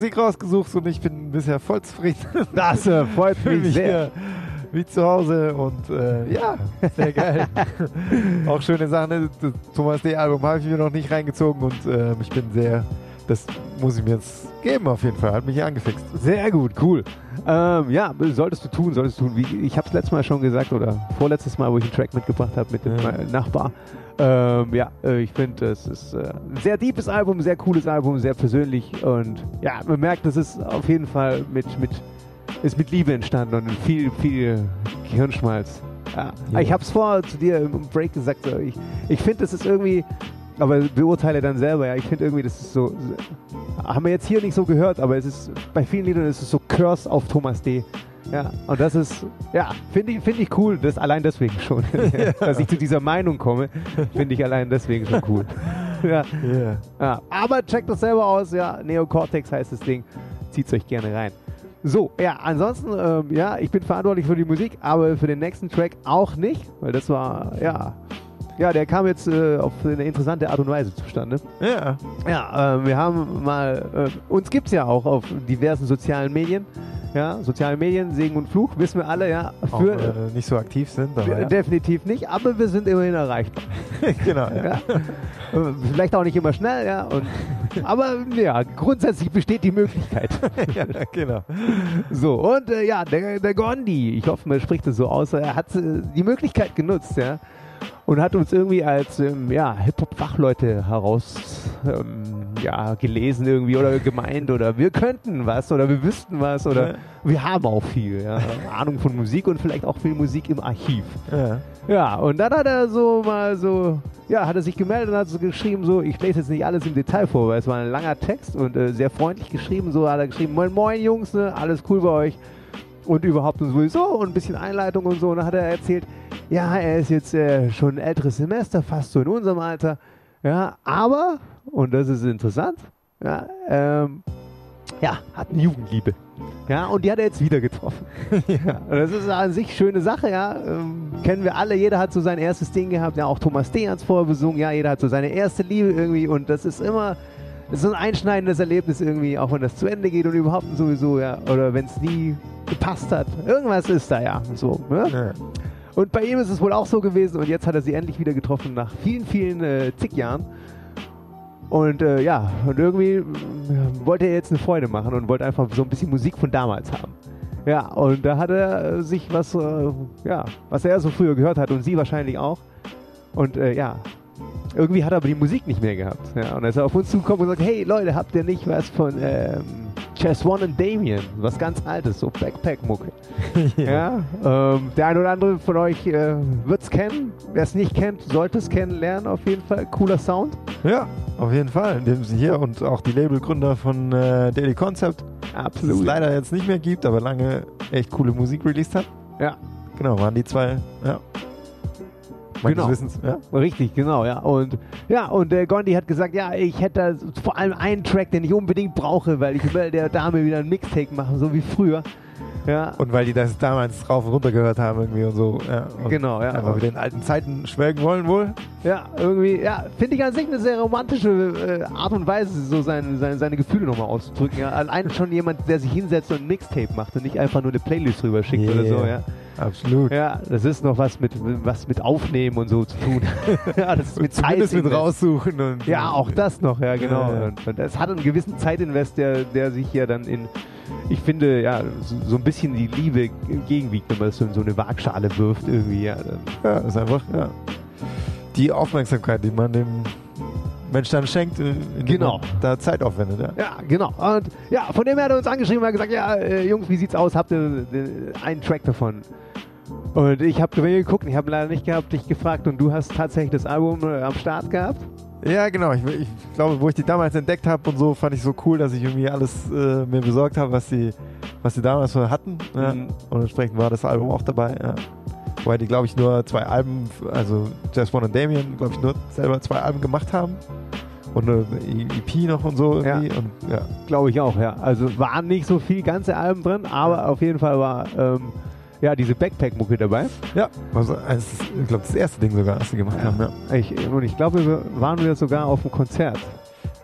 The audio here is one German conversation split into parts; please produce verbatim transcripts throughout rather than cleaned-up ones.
Musik rausgesucht und ich bin bisher voll zufrieden. Das äh, freut mich mich sehr. hier wie zu Hause und äh, ja, sehr geil. Auch schöne Sachen. Das Thomas D. Album habe ich mir noch nicht reingezogen und äh, ich bin sehr, das muss ich mir jetzt geben auf jeden Fall. Hat mich hier angefixt. Sehr gut, cool. Ähm, ja, solltest du tun, solltest du tun. Wie, ich habe es letztes Mal schon gesagt oder vorletztes Mal, wo ich einen Track mitgebracht habe mit dem Ja. äh, Nachbar. Ähm, ja, äh, ich finde, es ist äh, ein sehr deepes Album, sehr cooles Album, sehr persönlich und ja, man merkt, es ist auf jeden Fall mit, mit, ist mit Liebe entstanden und viel, viel Gehirnschmalz. Ja. Ja. Ich habe es vorher zu dir im Break gesagt, so, ich, ich finde, es ist irgendwie, aber beurteile dann selber, ja, ich finde irgendwie, das ist so, haben wir jetzt hier nicht so gehört, aber es ist, bei vielen Liedern ist es so Curse auf Thomas D. Ja, und das ist, ja, finde ich, find ich cool, das allein deswegen schon. Ja. Dass ich zu dieser Meinung komme, finde ich allein deswegen schon cool. Ja. Yeah. Ja. Aber checkt das selber aus, ja, Neocortex heißt das Ding, zieht's euch gerne rein. So, ja, ansonsten, ähm, ja, ich bin verantwortlich für die Musik, aber für den nächsten Track auch nicht, weil das war, ja, ja, der kam jetzt äh, auf eine interessante Art und Weise zustande. Ja. Ja, äh, wir haben mal, äh, uns gibt's ja auch auf diversen sozialen Medien. Ja, soziale Medien, Segen und Fluch, wissen wir alle, ja. Auch Für, wenn wir nicht so aktiv sind. Aber wir, ja. Definitiv nicht, aber wir sind immerhin erreichbar. Genau, ja. Ja. Äh, Vielleicht auch nicht immer schnell, ja. Und, aber ja, grundsätzlich besteht die Möglichkeit. Ja, genau. So, und äh, ja, der, der Gondi, ich hoffe, man spricht es so aus, er hat äh, die Möglichkeit genutzt, ja. Und hat uns irgendwie als ähm, ja, Hip-Hop-Fachleute heraus ähm, ja, gelesen irgendwie oder gemeint oder wir könnten was oder wir wüssten was oder Ja. wir haben auch viel, ja, Ahnung von Musik und vielleicht auch viel Musik im Archiv. Ja. Ja, und dann hat er so mal so, ja, hat er sich gemeldet und hat so geschrieben, so, ich lese jetzt nicht alles im Detail vor, weil es war ein langer Text und äh, sehr freundlich geschrieben, so hat er geschrieben, moin moin Jungs, ne, alles cool bei euch. Und überhaupt und sowieso und ein bisschen Einleitung und so. Und dann hat er erzählt, ja, er ist jetzt äh, schon ein älteres Semester, fast so in unserem Alter. Ja, aber, und das ist interessant, ja, ähm, ja, hat eine Jugendliebe. Ja, und die hat er jetzt wieder getroffen. Ja, und das ist an sich schöne Sache, ja. Ähm, kennen wir alle, jeder hat so sein erstes Ding gehabt. Ja, auch Thomas D. hat es vorher besungen. Ja, jeder hat so seine erste Liebe irgendwie. Und das ist immer... Das ist so ein einschneidendes Erlebnis irgendwie, auch wenn das zu Ende geht und überhaupt sowieso, ja. Oder wenn es nie gepasst hat. Irgendwas ist da ja so. Ne? Ja. Und bei ihm ist es wohl auch so gewesen und jetzt hat er sie endlich wieder getroffen nach vielen, vielen äh, zig Jahren. Und äh, ja, und irgendwie äh, wollte er jetzt eine Freude machen und wollte einfach so ein bisschen Musik von damals haben. Ja, und da hat er äh, sich was, äh, ja, was er so früher gehört hat und sie wahrscheinlich auch. Und äh, ja, irgendwie hat er aber die Musik nicht mehr gehabt. Ja, und dann ist er auf uns zugekommen und gesagt, hey Leute, habt ihr nicht was von ähm, Chess One und Damien? Was ganz Altes, so Backpack-Mucke. Ja, ähm, der ein oder andere von euch äh, wird es kennen. Wer es nicht kennt, sollte es kennenlernen auf jeden Fall. Cooler Sound. Ja, auf jeden Fall. In dem sie hier und auch die Labelgründer von äh, Daily Concept, das es leider jetzt nicht mehr gibt, aber lange echt coole Musik released hat. Ja. Genau, waren die zwei, ja. Meines Genau. Wissens, ja. Richtig, genau, ja. Und ja, und der Gondi hat gesagt, ja, ich hätte da vor allem einen Track, den ich unbedingt brauche, weil ich will der Dame wieder ein Mixtape machen, so wie früher. Ja. Und weil die das damals rauf und runter gehört haben irgendwie und so. Ja. Und Genau, ja. einfach wieder in alten Zeiten schwelgen wollen wohl. Ja, irgendwie, ja, finde ich an sich eine sehr romantische äh, Art und Weise, so seine, seine, seine Gefühle nochmal auszudrücken. Ja. Allein schon jemand, der sich hinsetzt und ein Mixtape macht und nicht einfach nur eine Playlist rüber schickt Yeah. oder so, ja. Absolut. Ja, das ist noch was mit was mit Aufnehmen und so zu tun. Ja, das ist mit Zumindest mit Zeitinvest. raussuchen. Und Ja, auch das noch, ja, genau. Ja, ja. Und, und das hat einen gewissen Zeitinvest, der, der sich ja dann in, ich finde, ja, so, so ein bisschen die Liebe gegenwiegt, wenn man es so in so eine Waagschale wirft irgendwie, ja. Dann, Ja, ist einfach, ja. Die Aufmerksamkeit, die man dem Mensch dann schenkt, äh, indem Genau. man da Zeit aufwendet. Ja. ja, genau. Und ja, von dem her hat er uns angeschrieben und hat gesagt, ja, äh, Jungs, wie sieht's aus? Habt ihr äh, einen Track davon? Und ich habe geguckt, ich habe leider nicht gehabt, dich gefragt und du hast tatsächlich das Album äh, am Start gehabt. Ja, genau. Ich, ich glaube, wo ich die damals entdeckt habe und so, fand ich so cool, dass ich irgendwie alles äh, mir besorgt habe, was sie was sie damals so hatten. Ja. Mhm. Und entsprechend war das Album auch dabei. Ja. Wobei die, glaube ich, nur zwei Alben, also Just One und Damien, glaube ich, nur selber zwei Alben gemacht haben. Und eine E P noch und so irgendwie. Ja. Und, ja. Glaube ich auch, ja. Also waren nicht so viel ganze Alben drin, aber Ja. auf jeden Fall war ähm, ja diese Backpack-Mucke dabei. Ja, also, also ich glaube, das erste Ding sogar, was sie gemacht Ja. haben. Ja. Ich, und ich glaube, wir waren wieder sogar auf dem Konzert.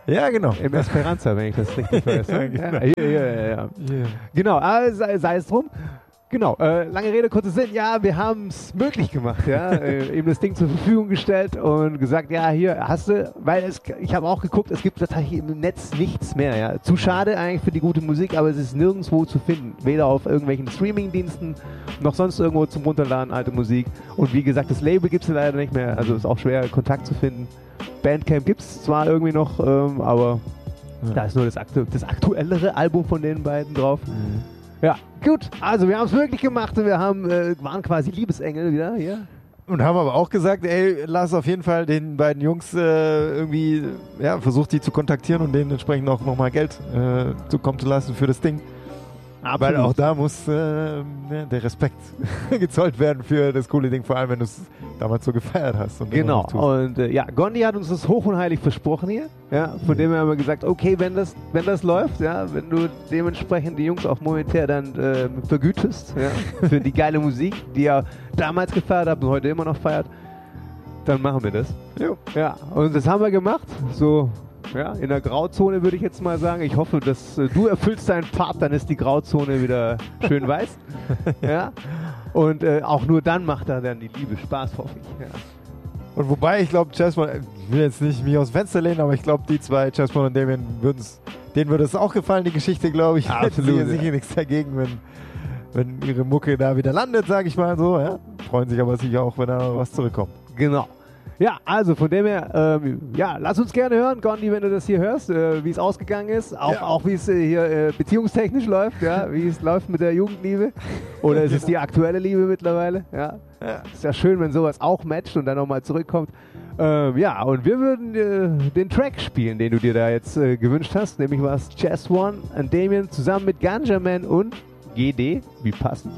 Ja, genau. Im Esperanza, wenn ich das richtig weiß. Ja, genau. Ja, ja, ja, ja. Yeah. Genau, äh, sei, sei es drum. Genau, äh, lange Rede, kurzer Sinn. Ja, wir haben es möglich gemacht, ja, äh, ihm das Ding zur Verfügung gestellt und gesagt, ja, hier hast du, weil es, ich habe auch geguckt, es gibt tatsächlich im Netz nichts mehr, ja. Zu schade eigentlich für die gute Musik, aber es ist nirgendwo zu finden. Weder auf irgendwelchen Streaming-Diensten, noch sonst irgendwo zum Runterladen alte Musik. Und wie gesagt, das Label gibt es leider nicht mehr, also ist auch schwer, Kontakt zu finden. Bandcamp gibt es zwar irgendwie noch, ähm, aber ja. Da ist nur das, aktu das aktuellere Album von den beiden drauf. Mhm. Ja, gut. Also wir haben es wirklich gemacht und wir haben, äh, waren quasi Liebesengel wieder hier. Und haben aber auch gesagt, ey, lass auf jeden Fall den beiden Jungs äh, irgendwie, ja, versucht die zu kontaktieren und denen entsprechend auch nochmal Geld äh, zukommen zu lassen für das Ding. Absolut. Weil auch da muss äh, ne, der Respekt gezollt werden für das coole Ding, vor allem wenn du es damals so gefeiert hast. Und genau, und äh, ja, Gondi hat uns das hoch und heilig versprochen hier. Ja, von mhm. dem her haben wir gesagt, okay, wenn das, wenn das läuft, ja, wenn du dementsprechend die Jungs auch monetär dann äh, vergütest, ja, für die geile Musik, die ihr damals gefeiert habt und heute immer noch feiert, dann machen wir das. Jo. Ja, und das haben wir gemacht, so ja, in der Grauzone würde ich jetzt mal sagen. Ich hoffe, dass äh, du erfüllst deinen Part, dann ist die Grauzone wieder schön weiß. Ja. Und äh, auch nur dann macht da dann die Liebe Spaß, hoffe ich. Ja. Und wobei, ich glaube, Chessmon, ich will jetzt nicht mich aus dem Fenster lehnen, aber ich glaube, die zwei, Chessmon und Damien, denen würde es auch gefallen, die Geschichte, glaube ich. Absolut. Sie haben sicher nichts dagegen, wenn, wenn ihre Mucke da wieder landet, sage ich mal so. Ja. Freuen sich aber sicher auch, wenn da was zurückkommt. Genau. Ja, also von dem her, ähm, ja, lass uns gerne hören, Gondi, wenn du das hier hörst, äh, wie es ausgegangen ist, auch, ja. auch wie es äh, hier äh, beziehungstechnisch läuft, ja, wie es läuft mit der Jugendliebe oder ist es die aktuelle Liebe mittlerweile, ja. ja. Ist ja schön, wenn sowas auch matcht und dann nochmal zurückkommt. Ähm, ja, und wir würden äh, den Track spielen, den du dir da jetzt äh, gewünscht hast, nämlich was Chess One und Damien zusammen mit Ganja Man und G D, wie passend.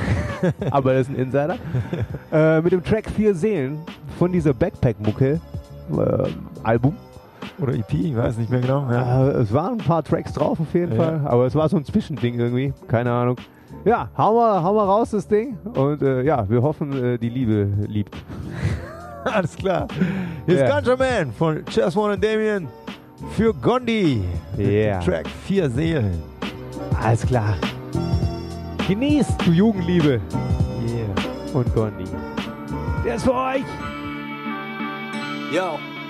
Aber das ist ein Insider. äh, mit dem Track Vier Seelen von dieser Backpack-Mucke äh, Album. Oder E P, ich weiß nicht mehr genau. Ja. Äh, es waren ein paar Tracks drauf auf jeden ja. Fall, aber es war so ein Zwischending irgendwie. Keine Ahnung. Ja, hauen wir, hauen wir raus das Ding und äh, ja, wir hoffen, äh, die Liebe liebt. Alles klar. Hier ist Ganja Man von Chess One und Damien für Gondi. Yeah. Track Vier Seelen. Alles klar. Genießt, du Jugendliebe. Yeah. Und Gondi. Der ist für euch. Yo.